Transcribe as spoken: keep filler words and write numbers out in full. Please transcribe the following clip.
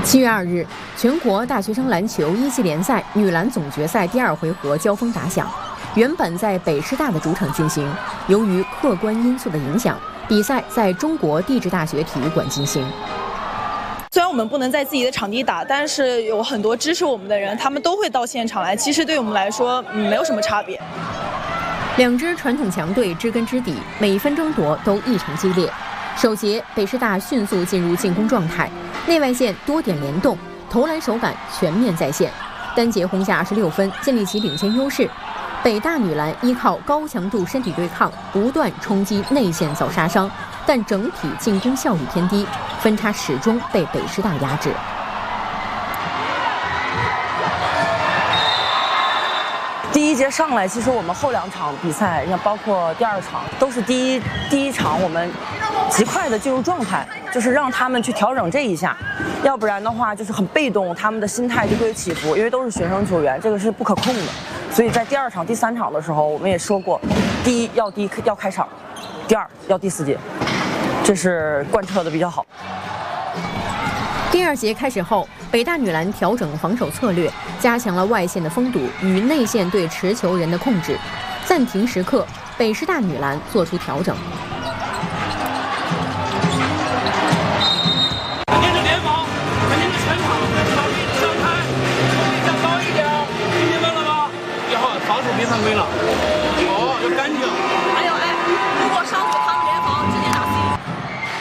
七月二日，全国大学生篮球一级联赛女篮总决赛第二回合交锋打响。原本在北师大的主场进行，由于客观因素的影响，比赛在中国地质大学体育馆进行。 虽然我们不能在自己的场地打，但是有很多支持我们的人，他们都会到现场来。其实对我们来说，嗯，没有什么差别。 两支传统强队知根知底，每一分争夺都异常激烈。首节，北师大迅速进入进攻状态，内外线多点联动，投篮手感全面在线，单节轰下二十六分，建立起领先优势。北大女篮依靠高强度身体对抗，不断冲击内线造杀伤，但整体进攻效率偏低，分差始终被北师大压制。 第一节上来，其实我们后两场比赛，像包括第二场，都是第一第一场我们极快的进入状态，就是让他们去调整这一下，要不然的话就是很被动，他们的心态就会起伏，因为都是学生球员，这个是不可控的。所以在第二场、第三场的时候，我们也说过，第一要第一要开场，第二要第四节，这是贯彻的比较好。 第二节开始后，北大女篮调整防守策略，加强了外线的封堵与内线对持球人的控制。暂停时刻，北师大女篮做出调整。